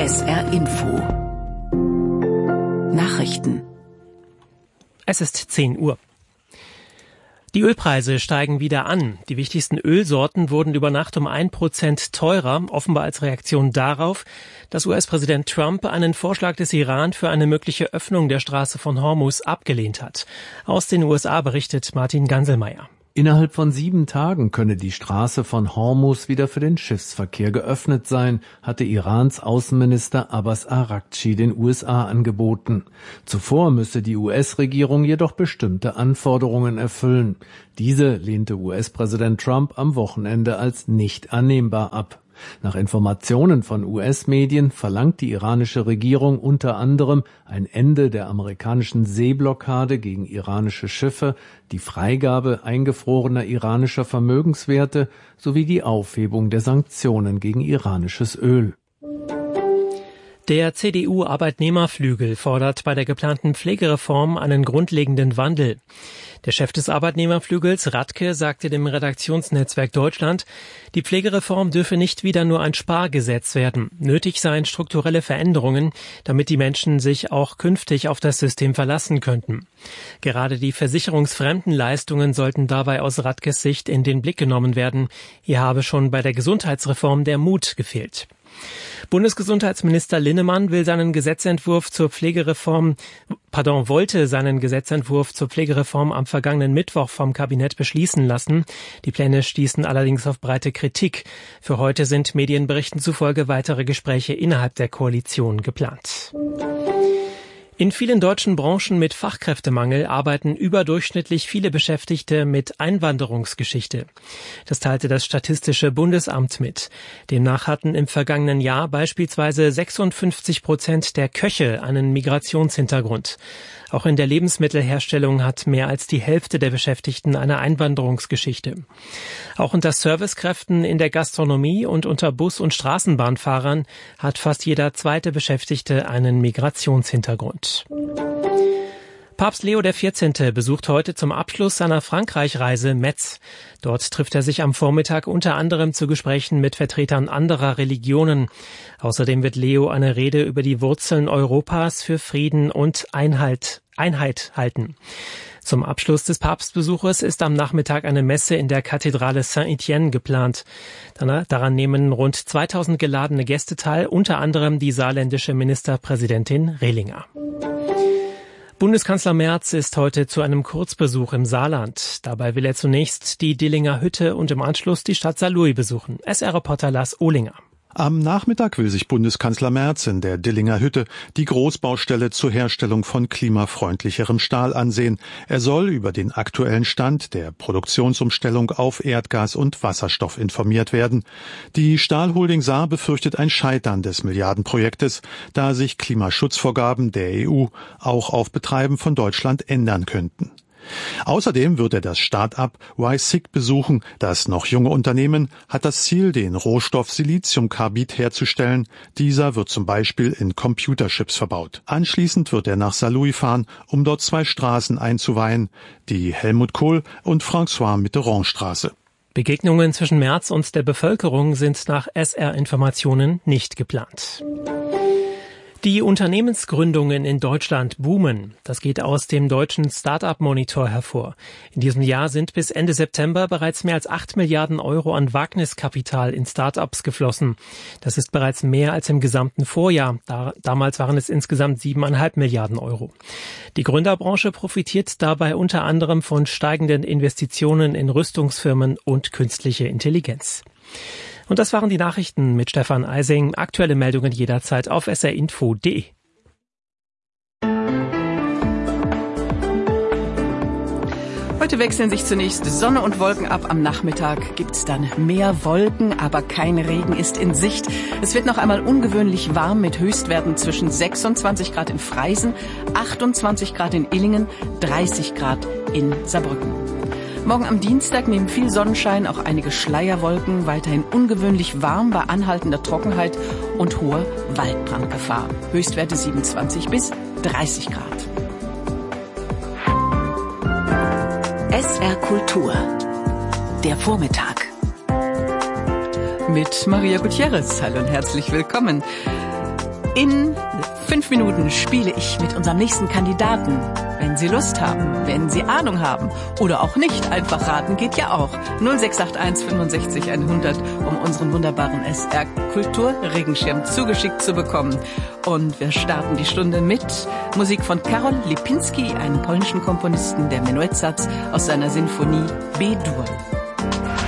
SR Info. Nachrichten. Es ist 10 Uhr. Die Ölpreise steigen wieder an. Die wichtigsten Ölsorten wurden über Nacht um 1% teurer, offenbar als Reaktion darauf, dass US-Präsident Trump einen Vorschlag des Iran für eine mögliche Öffnung der Straße von Hormuz abgelehnt hat. Aus den USA berichtet Martin Ganselmeier. Innerhalb von 7 Tagen könne die Straße von Hormuz wieder für den Schiffsverkehr geöffnet sein, hatte Irans Außenminister Abbas Araghchi den USA angeboten. Zuvor müsse die US-Regierung jedoch bestimmte Anforderungen erfüllen. Diese lehnte US-Präsident Trump am Wochenende als nicht annehmbar ab. Nach Informationen von US-Medien verlangt die iranische Regierung unter anderem ein Ende der amerikanischen Seeblockade gegen iranische Schiffe, die Freigabe eingefrorener iranischer Vermögenswerte sowie die Aufhebung der Sanktionen gegen iranisches Öl. Der CDU-Arbeitnehmerflügel fordert bei der geplanten Pflegereform einen grundlegenden Wandel. Der Chef des Arbeitnehmerflügels, Radke, sagte dem Redaktionsnetzwerk Deutschland, die Pflegereform dürfe nicht wieder nur ein Spargesetz werden. Nötig seien strukturelle Veränderungen, damit die Menschen sich auch künftig auf das System verlassen könnten. Gerade die versicherungsfremden Leistungen sollten dabei aus Radkes Sicht in den Blick genommen werden. Hier habe schon bei der Gesundheitsreform der Mut gefehlt. Bundesgesundheitsminister Linnemann wollte seinen Gesetzentwurf zur Pflegereform am vergangenen Mittwoch vom Kabinett beschließen lassen. Die Pläne stießen allerdings auf breite Kritik. Für heute sind Medienberichten zufolge weitere Gespräche innerhalb der Koalition geplant. In vielen deutschen Branchen mit Fachkräftemangel arbeiten überdurchschnittlich viele Beschäftigte mit Einwanderungsgeschichte. Das teilte das Statistische Bundesamt mit. Demnach hatten im vergangenen Jahr beispielsweise 56% der Köche einen Migrationshintergrund. Auch in der Lebensmittelherstellung hat mehr als die Hälfte der Beschäftigten eine Einwanderungsgeschichte. Auch unter Servicekräften in der Gastronomie und unter Bus- und Straßenbahnfahrern hat fast jeder zweite Beschäftigte einen Migrationshintergrund. Papst Leo XIV. Besucht heute zum Abschluss seiner Frankreich-Reise Metz. Dort trifft er sich am Vormittag unter anderem zu Gesprächen mit Vertretern anderer Religionen. Außerdem wird Leo eine Rede über die Wurzeln Europas für Frieden und Einheit halten. Zum Abschluss des Papstbesuches ist am Nachmittag eine Messe in der Kathedrale Saint-Étienne geplant. Daran nehmen rund 2000 geladene Gäste teil, unter anderem die saarländische Ministerpräsidentin Rehlinger. Bundeskanzler Merz ist heute zu einem Kurzbesuch im Saarland. Dabei will er zunächst die Dillinger Hütte und im Anschluss die Stadt Saarlouis besuchen. SR-Reporter Lars Ohlinger. Am Nachmittag will sich Bundeskanzler Merz in der Dillinger Hütte die Großbaustelle zur Herstellung von klimafreundlicherem Stahl ansehen. Er soll über den aktuellen Stand der Produktionsumstellung auf Erdgas und Wasserstoff informiert werden. Die Stahlholding Saar befürchtet ein Scheitern des Milliardenprojektes, da sich Klimaschutzvorgaben der EU auch auf Betreiben von Deutschland ändern könnten. Außerdem wird er das Start-up YSIG besuchen. Das noch junge Unternehmen hat das Ziel, den Rohstoff Siliziumkarbid herzustellen. Dieser wird zum Beispiel in Computerchips verbaut. Anschließend wird er nach Saarlouis fahren, um dort 2 Straßen einzuweihen, die Helmut Kohl und François Mitterrand Straße. Begegnungen zwischen Merz und der Bevölkerung sind nach SR-Informationen nicht geplant. Die Unternehmensgründungen in Deutschland boomen. Das geht aus dem deutschen Start-up-Monitor hervor. In diesem Jahr sind bis Ende September bereits mehr als 8 Milliarden Euro an Wagniskapital in Start-ups geflossen. Das ist bereits mehr als im gesamten Vorjahr. Damals waren es insgesamt 7,5 Milliarden Euro. Die Gründerbranche profitiert dabei unter anderem von steigenden Investitionen in Rüstungsfirmen und künstliche Intelligenz. Und das waren die Nachrichten mit Stefan Eising. Aktuelle Meldungen jederzeit auf srinfo.de. Heute wechseln sich zunächst Sonne und Wolken ab. Am Nachmittag gibt's dann mehr Wolken, aber kein Regen ist in Sicht. Es wird noch einmal ungewöhnlich warm mit Höchstwerten zwischen 26 Grad in Freisen, 28 Grad in Illingen, 30 Grad in Saarbrücken. Morgen am Dienstag neben viel Sonnenschein auch einige Schleierwolken, weiterhin ungewöhnlich warm bei anhaltender Trockenheit und hoher Waldbrandgefahr. Höchstwerte 27 bis 30 Grad. SR Kultur. Der Vormittag. Mit Maria Gutierrez. Hallo und herzlich willkommen. In 5 Minuten spiele ich mit unserem nächsten Kandidaten. Wenn Sie Lust haben, wenn Sie Ahnung haben oder auch nicht, einfach raten geht ja auch. 0681 65 100, um unseren wunderbaren SR Kultur Regenschirm zugeschickt zu bekommen. Und wir starten die Stunde mit Musik von Karol Lipinski, einem polnischen Komponisten, der Menuettsatz aus seiner Sinfonie B-Dur.